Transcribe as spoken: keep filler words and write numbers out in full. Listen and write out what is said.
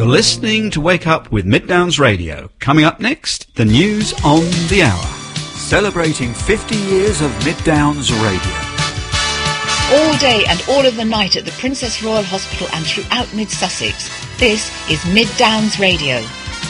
You're listening to Wake Up with Mid Downs Radio. Coming up next, the news on the hour. Celebrating fifty years of Mid Downs Radio. All day and all of the night at the Princess Royal Hospital and throughout Mid Sussex. This is Mid Downs Radio.